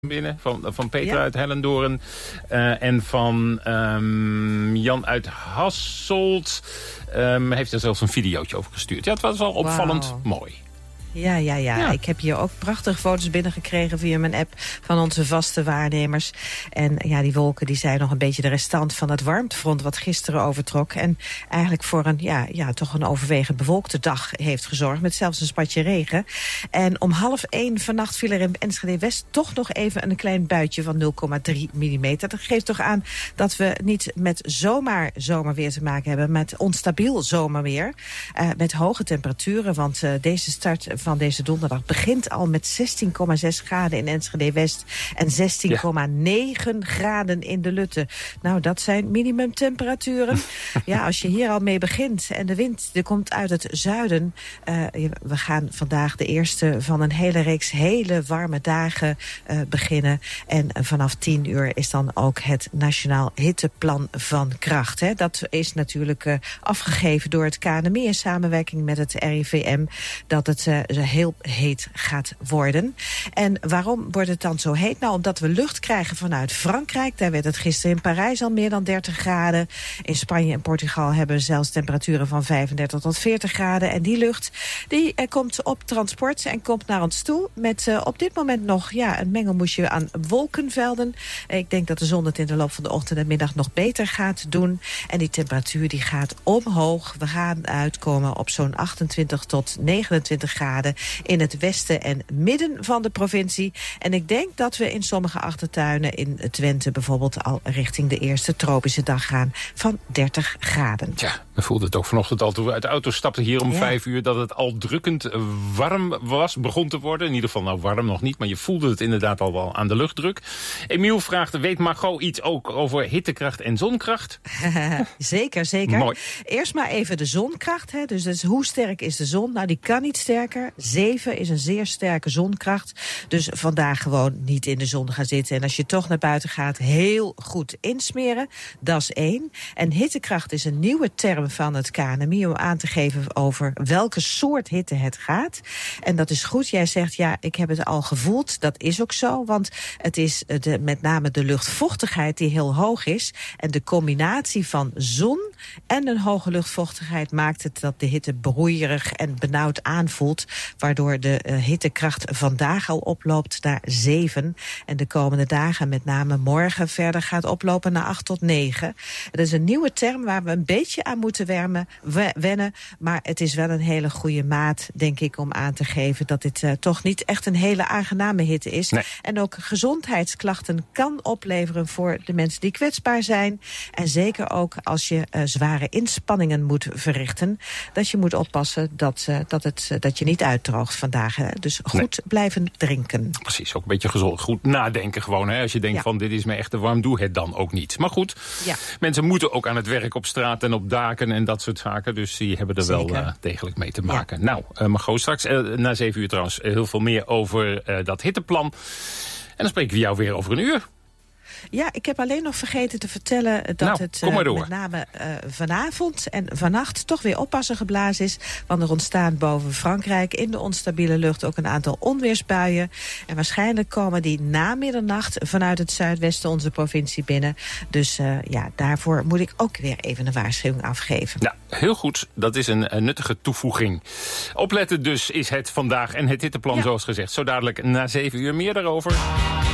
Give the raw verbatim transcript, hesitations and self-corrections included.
binnen van, van Peter ja. uit Hellendoorn uh, en van um, Jan uit Hasselt. Um, heeft er zelfs een videootje over gestuurd. Ja, het was wel opvallend wow. mooi. Ja, ja, ja, ja. Ik heb hier ook prachtige foto's binnengekregen via mijn app van onze vaste waarnemers. En ja, die wolken die zijn nog een beetje de restant van het warmtefront wat gisteren overtrok. En eigenlijk voor een, ja, ja, toch een overwegend bewolkte dag heeft gezorgd. Met zelfs een spatje regen. En om half één vannacht viel er in Enschede West toch nog even een klein buitje van nul komma drie millimeter. Dat geeft toch aan dat we niet met zomaar zomerweer te maken hebben. Met onstabiel zomerweer. Uh, met hoge temperaturen, want uh, deze start van deze donderdag begint al met zestien komma zes graden in Enschede West en zestien komma negen ja. graden in de Lutte. Nou, dat zijn minimumtemperaturen. Ja, als je hier al mee begint en de wind die komt uit het zuiden. Uh, we gaan vandaag de eerste van een hele reeks hele warme dagen uh, beginnen. En uh, vanaf tien uur is dan ook het Nationaal Hitteplan van kracht. Hè. Dat is natuurlijk uh, afgegeven door het K N M I in samenwerking met het R I V M. Dat het uh, heel heet gaat worden. En waarom wordt het dan zo heet? Nou, omdat we lucht krijgen vanuit Frankrijk. Daar werd het gisteren in Parijs al meer dan dertig graden. In Spanje en Portugal hebben we zelfs temperaturen van vijfendertig tot veertig graden. En die lucht die uh, komt op transport en komt naar ons toe. Met uh, op dit moment nog ja, een mengelmoesje aan wolkenvelden. Ik denk dat de zon het in de loop van de ochtend en middag nog beter gaat doen. En die temperatuur die gaat omhoog. We gaan uitkomen op zo'n achtentwintig tot negenentwintig graden in het westen en midden van de provincie. En ik denk dat we in sommige achtertuinen in Twente bijvoorbeeld al richting de eerste tropische dag gaan van dertig graden. Ja, we voelden het ook vanochtend al toen we uit de auto stapten hier om ja. vijf uur dat het al drukkend warm was, begon te worden. In ieder geval nou warm nog niet, maar je voelde het inderdaad al wel aan de luchtdruk. Emiel vraagt, weet Margot iets ook over hittekracht en zonkracht? Zeker, zeker. Mooi. Eerst maar even de zonkracht. Hè. Dus, dus hoe sterk is de zon? Nou, die kan niet sterker. zeven is een zeer sterke zonkracht. Dus vandaag gewoon niet in de zon gaan zitten. En als je toch naar buiten gaat, heel goed insmeren. Dat is één. En hittekracht is een nieuwe term van het K N M I om aan te geven over welke soort hitte het gaat. En dat is goed. Jij zegt, ja, ik heb het al gevoeld. Dat is ook zo, want het is de, met name de luchtvochtigheid die heel hoog is. En de combinatie van zon en een hoge luchtvochtigheid maakt het dat de hitte broeierig en benauwd aanvoelt, waardoor de uh, hittekracht vandaag al oploopt naar zeven. En de komende dagen, met name morgen, verder gaat oplopen naar acht tot negen. Het is een nieuwe term waar we een beetje aan moeten wermen, wennen. Maar het is wel een hele goede maat, denk ik, om aan te geven dat dit uh, toch niet echt een hele aangename hitte is. Nee. En ook gezondheidsklachten kan opleveren voor de mensen die kwetsbaar zijn. En zeker ook als je uh, zware inspanningen moet verrichten, dat je moet oppassen dat, uh, dat, het, uh, dat je niet uitdroogt vandaag. Hè. Dus goed nee. blijven drinken. Precies, ook een beetje gezond. Goed nadenken gewoon. Hè. Als je denkt ja. van dit is me echt te warm, doe het dan ook niet. Maar goed, ja. mensen moeten ook aan het werk op straat en op daken en dat soort zaken. Dus die hebben er Zeker. wel uh, degelijk mee te maken. Ja. Nou, uh, Margot, straks uh, na zeven uur trouwens uh, heel veel meer over uh, dat hitteplan. En dan spreken we jou weer over een uur. Ja, ik heb alleen nog vergeten te vertellen dat nou, het uh, met name uh, vanavond en vannacht toch weer oppassen geblazen is. Want er ontstaan boven Frankrijk in de onstabiele lucht ook een aantal onweersbuien. En waarschijnlijk komen die na middernacht vanuit het zuidwesten onze provincie binnen. Dus uh, ja, daarvoor moet ik ook weer even een waarschuwing afgeven. Ja, heel goed. Dat is een, een nuttige toevoeging. Opletten dus is het vandaag en het hitteplan ja. zoals gezegd. Zo dadelijk na zeven uur meer daarover.